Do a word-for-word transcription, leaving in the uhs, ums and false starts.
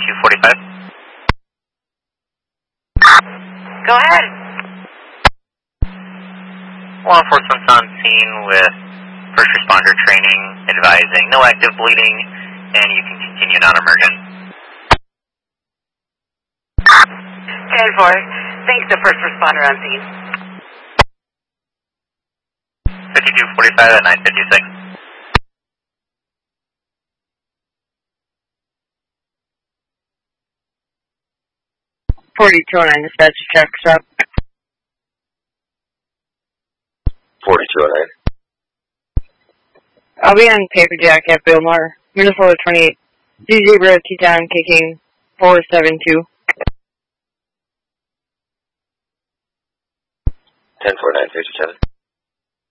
fifty-two forty-five. Go ahead. Law enforcement's on scene with first responder training, advising no active bleeding, and you can continue non-emergent. ten four. Thanks to first responder on scene. fifty-two forty-five at nine fifty-six. forty-two oh nine, dispatch check, stop. forty-two oh nine. I'll be on Paperjack at Billmore, Minnesota twenty-eight. C Zebra Teton kicking four seven two. ten four nine fifty-seven.